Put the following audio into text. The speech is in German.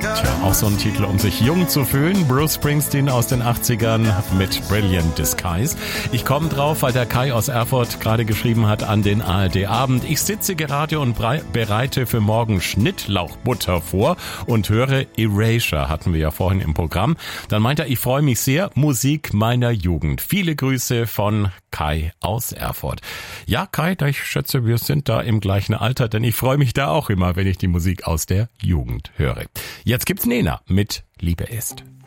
Tja, auch so ein Titel, um sich jung zu fühlen. Bruce Springsteen aus den 80ern mit Brilliant Disguise. Ich komme drauf, weil der Kai aus Erfurt gerade geschrieben hat an den ARD-Abend. Ich sitze gerade und bereite für morgen Schnittlauchbutter vor und höre Erasure, hatten wir ja vorhin im Programm. Dann meint er, ich freue mich sehr, Musik meiner Jugend. Viele Grüße von Kai aus Erfurt. Ja, Kai, ich schätze, wir sind da im gleichen Alter, denn ich freue mich da auch immer, wenn ich die Musik aus der Jugend höre. Jetzt gibt's Nena mit Liebe ist.